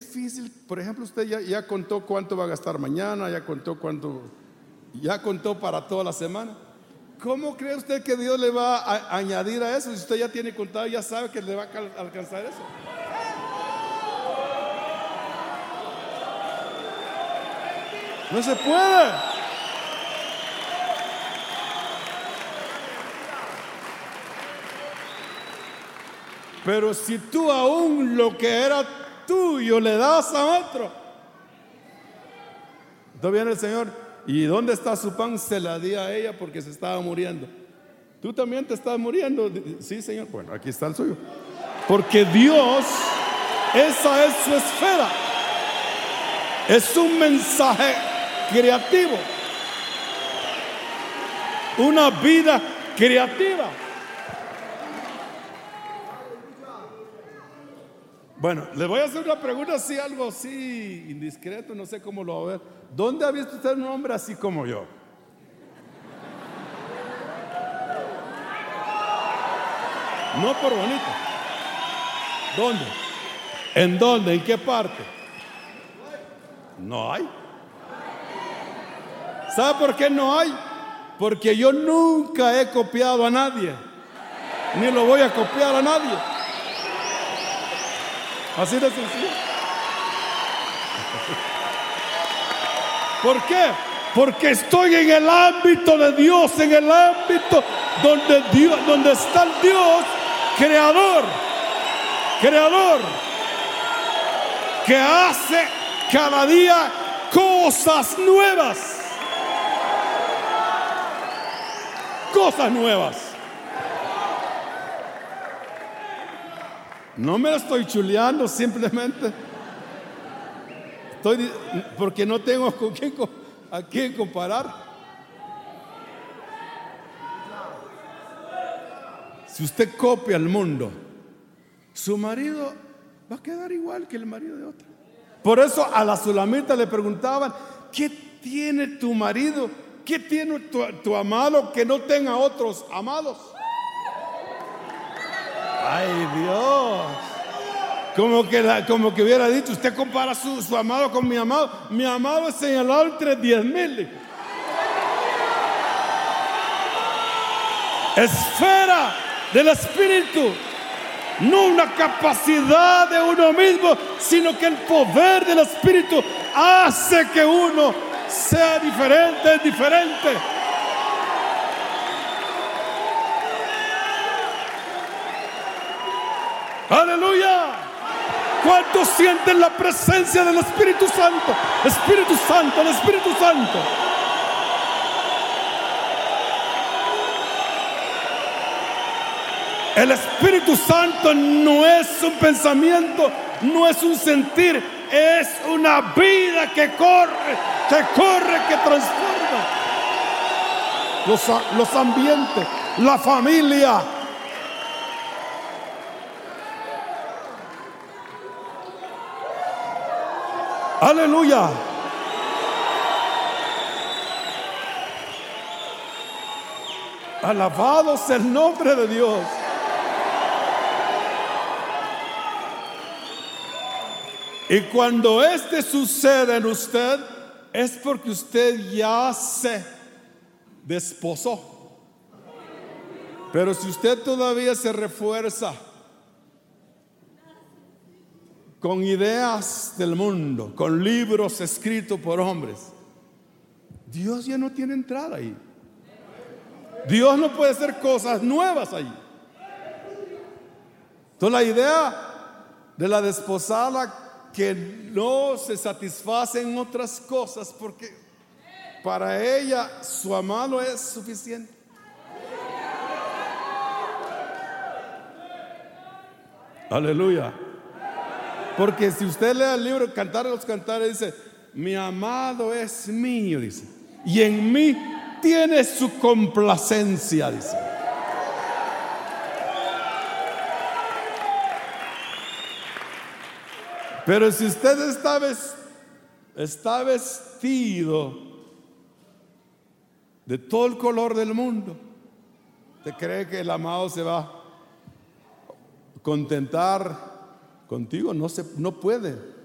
difícil. Por ejemplo, usted ya contó cuánto va a gastar mañana, ya contó para toda la semana. ¿Cómo cree usted que Dios le va a añadir a eso? Si usted ya tiene contado, ya sabe que le va a alcanzar eso. No se puede. Pero si tú aún lo que era tuyo le das a otro. Entonces viene el Señor: ¿y dónde está su pan? Se la di a ella porque se estaba muriendo. Tú también te estás muriendo. Sí, Señor. Bueno, aquí está el suyo. Porque Dios, esa es su esfera. Es un mensaje creativo, una vida creativa. Bueno, les voy a hacer una pregunta así, algo así indiscreto, no sé cómo lo va a ver. ¿Dónde ha visto usted un hombre así como yo? No por bonito. ¿Dónde? ¿En dónde? ¿En qué parte? No hay. ¿Sabe por qué no hay? Porque yo nunca he copiado a nadie, ni lo voy a copiar a nadie. Así de sencillo. ¿Por qué? Porque estoy en el ámbito de Dios, en el ámbito donde está el Dios creador, que hace cada día cosas nuevas. Cosas nuevas. No me lo estoy chuleando, simplemente porque no tengo a quién comparar. Si usted copia al mundo, su marido va a quedar igual que el marido de otro. Por eso a la sulamita le preguntaban: ¿qué tiene tu marido? ¿Qué tiene tu amado que no tenga otros amados? Ay, Dios. Como que hubiera dicho: usted compara su amado con mi amado. Mi amado es señalado entre 10,000. Esfera del Espíritu. No una capacidad de uno mismo, sino que el poder del Espíritu hace que uno sea diferente, es diferente. Aleluya. ¿Cuántos sienten la presencia del Espíritu Santo? Espíritu Santo, el Espíritu Santo. El Espíritu Santo no es un pensamiento, no es un sentir, es una vida que corre, que transforma los ambientes, la familia. Aleluya. Alabado sea el nombre de Dios. Y cuando sucede en usted, es porque usted ya se desposó. Pero si usted todavía se refuerza con ideas del mundo, con libros escritos por hombres, Dios ya no tiene entrada ahí. Dios no puede hacer cosas nuevas ahí. Entonces la idea de la desposada que no se satisface en otras cosas, porque para ella su amado es suficiente. Aleluya. Porque si usted lee el libro Cantar de los Cantares, dice: mi amado es mío, dice, y en mí tiene su complacencia, dice. Pero si usted está vestido de todo el color del mundo, ¿usted cree que el amado se va a contentar contigo? No puede.